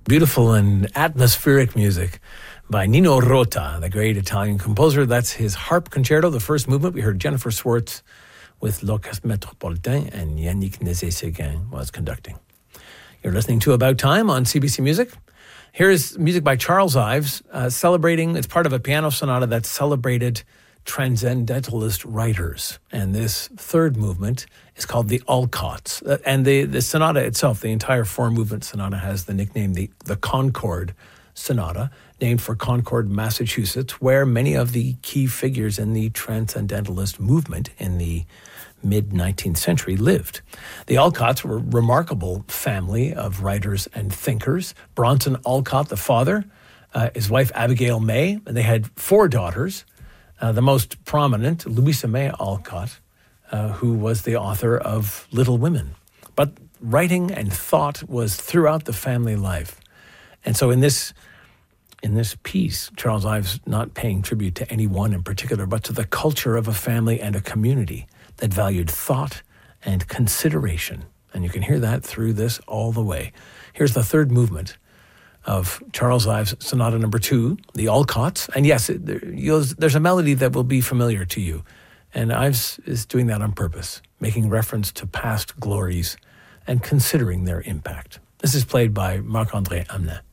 Beautiful and atmospheric music by Nino Rota, the great Italian composer. That's his harp concerto, the first movement. We heard Jennifer Swartz with L'Orchestre Métropolitain, and Yannick Nézet-Séguin was conducting. You're listening to About Time on CBC Music. Here is music by Charles Ives, celebrating, it's part of a piano sonata that celebrated transcendentalist writers. And this third movement is called the Alcotts. And the sonata itself, the entire four-movement sonata, has the nickname the Concord Sonata, named for Concord, Massachusetts, where many of the key figures in the transcendentalist movement in the mid-19th century lived. The Alcotts were a remarkable family of writers and thinkers. Bronson Alcott, the father, his wife Abigail May, and they had four daughters. The most prominent, Louisa May Alcott, who was the author of Little Women. But writing and thought was throughout the family life. And so in this piece, Charles Ives not paying tribute to anyone in particular, but to the culture of a family and a community that valued thought and consideration. And you can hear that through this all the way. Here's the third movement of Charles Ives' Sonata Number 2, the Alcotts. And yes, there's a melody that will be familiar to you. And Ives is doing that on purpose, making reference to past glories and considering their impact. This is played by Marc-André Hamelin.